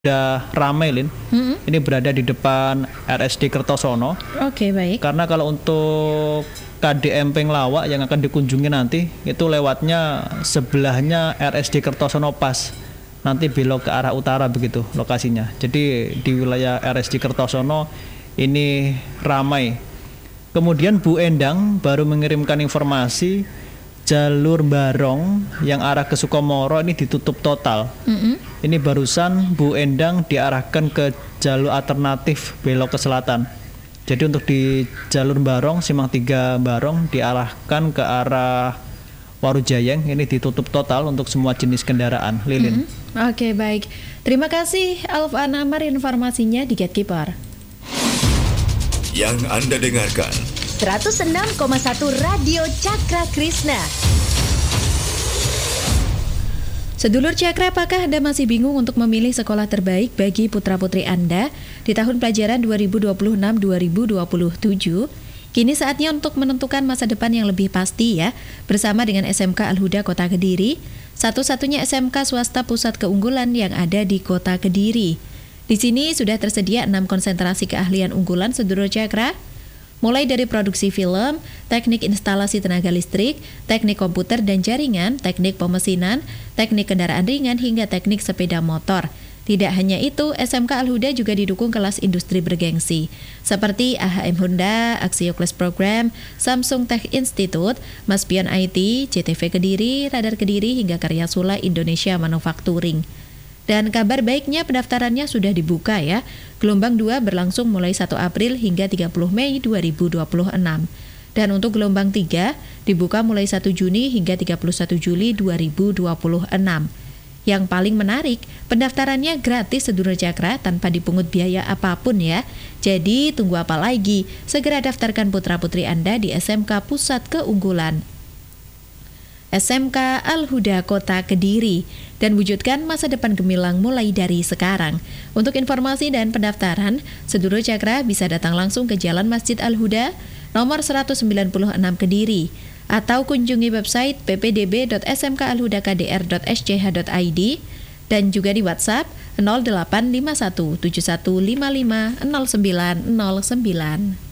Udah ramai, Lin. Ini berada di depan RSD Kertosono. Oke, baik. Karena kalau untuk KDM Penglawak yang akan dikunjungi nanti, itu lewatnya sebelahnya RSD Kertosono pas. Nanti belok ke arah utara begitu lokasinya. Jadi di wilayah RSD Kertosono ini ramai. Kemudian Bu Endang baru mengirimkan informasi jalur Barong yang arah ke Sukomoro ini ditutup total. Ini barusan Bu Endang diarahkan ke jalur alternatif belok ke selatan. Jadi untuk di jalur Barong, Simpang 3 Barong diarahkan ke arah Warujayeng ini ditutup total untuk semua jenis kendaraan. Lilin. Oke, baik. Terima kasih Alvan Amar informasinya di Gatekeeper. Yang Anda dengarkan 106,1 Radio Cakra Krishna. Sedulur Cakra, apakah Anda masih bingung untuk memilih sekolah terbaik bagi putra-putri Anda di tahun pelajaran 2026-2027? Kini saatnya untuk menentukan masa depan yang lebih pasti ya, bersama dengan SMK Al-Huda Kota Kediri, satu-satunya SMK swasta pusat keunggulan yang ada di Kota Kediri. Di sini sudah tersedia 6 konsentrasi keahlian unggulan sedulur Cakra, mulai dari produksi film, teknik instalasi tenaga listrik, teknik komputer dan jaringan, teknik pemesinan, teknik kendaraan ringan, hingga teknik sepeda motor. Tidak hanya itu, SMK Al-Huda juga didukung kelas industri bergengsi, seperti AHM Honda, Axio Class Program, Samsung Tech Institute, Maspion IT, CTV Kediri, Radar Kediri, hingga Karya Sula Indonesia Manufacturing. Dan kabar baiknya pendaftarannya sudah dibuka ya. Gelombang 2 berlangsung mulai 1 April hingga 30 Mei 2026. Dan untuk gelombang 3 dibuka mulai 1 Juni hingga 31 Juli 2026. Yang paling menarik, pendaftarannya gratis sedulur Cakra tanpa dipungut biaya apapun ya. Jadi tunggu apa lagi? Segera daftarkan putra-putri Anda di SMK Pusat Keunggulan SMK Al-Huda Kota Kediri dan wujudkan masa depan gemilang mulai dari sekarang. Untuk informasi dan pendaftaran, sedulur Cakra bisa datang langsung ke Jalan Masjid Al-Huda nomor 196 Kediri atau kunjungi website ppdb.smkalhudakdr.sch.id dan juga di WhatsApp 085171550909.